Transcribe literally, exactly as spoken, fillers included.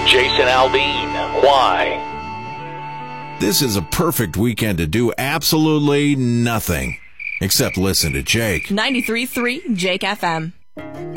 Jason Aldean. Why? This is a perfect weekend to do absolutely nothing except listen to Jake. ninety-three point three Jake F M.